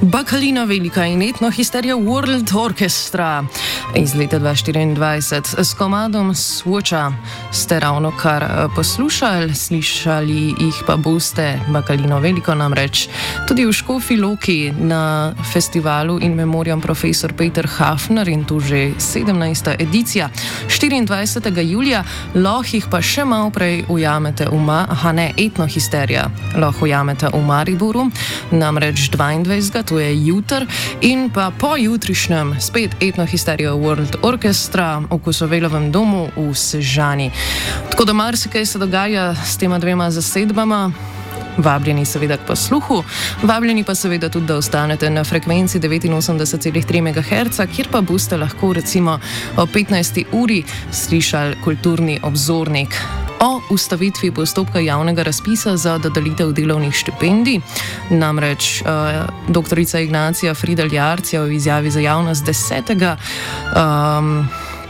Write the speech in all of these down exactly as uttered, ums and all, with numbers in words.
Bakalina Velika in etnohisterija World Orchestra iz leta dva tisoč štiriindvajset s komadom Svoča ste ravno kar poslušali, slišali jih pa boste Bakalino Veliko namreč tudi v Škofji Loki na festivalu in memoriam Profesor Peter Hafner in tu že sedemnajsta edicija. štiriindvajsetega julija lahko jih pa še malo prej ujamete v Ma, aha ne, etnohisterija lahko ujamete v Mariboru, namreč dvaindvajsetega to je jutr, in pa po jutrišnjem spet etnohisterija World Orchestra v Kosovelovem domu v Sežani. Tako da marsikaj se dogaja s tema dvema zasedbama. Vabljeni seveda k posluhu, vabljeni pa seveda tudi, da ostanete na frekvenci devetinosemdeset celih tri megaherca, kjer pa boste lahko recimo o petnajsti uri slišali kulturni obzornik o ustavitvi postopka javnega razpisa za dodelitev delovnih štipendij. Namreč uh, doktorica Ignacija Fridl Jarc je v izjavi za javnost desetega Um,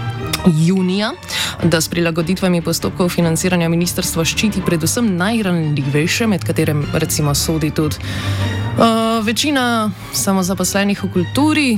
junija, da s prilagoditvami postopkov financiranja ministrstvo ščiti predvsem najranljivejše, med katerem recimo sodi tudi uh, večina samozaposlenih v kulturi,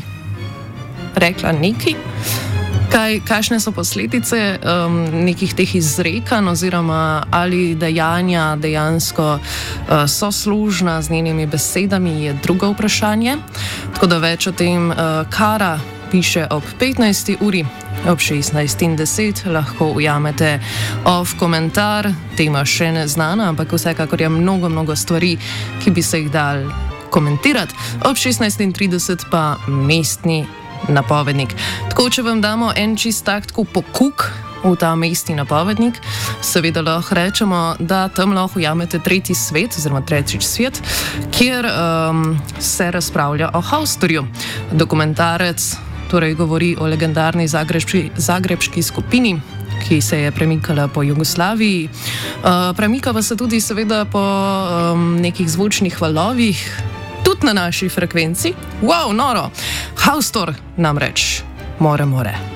rekla neki. Kaj, kakšne so posledice um, nekih teh izrekanj oziroma ali dejanja dejansko uh, so služna z njenimi besedami, je drugo vprašanje. Tako da več o tem uh, Kara piše ob petnajsti uri, ob šestnajst in deset lahko ujamete off komentar, tema še ne znana, ampak vsekakor je mnogo, mnogo stvari, ki bi se jih dal komentirati. Ob šestnajst in trideset pa mestni napovednik. Tako, če vam damo en čist tak tako pokuk v ta mestni napovednik, seveda lahko rečemo, da tam lahko ujamete tretji svet, oziroma tretji svet, kjer um, se razpravlja o Haustorju. Dokumentarec torej govori o legendarni zagrebški, zagrebški skupini, ki se je premikala po Jugoslaviji. Uh, premika pa se tudi seveda po um, nekih zvočnih valovih, tudi na naši frekvenci. Wow, noro! Haustor namreč more more.